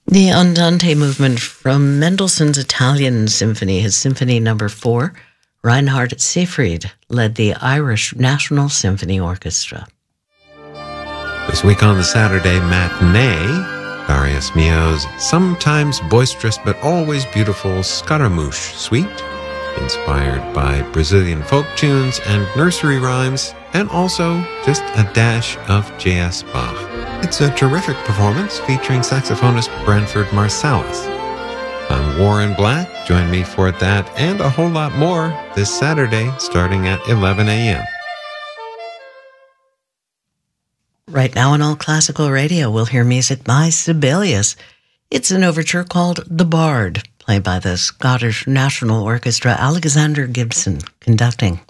The Andante movement from Mendelssohn's Italian Symphony, his Symphony No. 4, Reinhard Seyfried led the Irish National Symphony Orchestra. This week on the Saturday Matinee, Darius Milhaud's sometimes boisterous but always beautiful Scaramouche Suite, inspired by Brazilian folk tunes and nursery rhymes, and also just a dash of J.S. Bach. It's a terrific performance featuring saxophonist Branford Marsalis. I'm Warren Black. Join me for that and a whole lot more this Saturday starting at 11 a.m. Right now on All Classical Radio, we'll hear music by Sibelius. It's an overture called The Bard, played by the Scottish National Orchestra, Alexander Gibson conducting.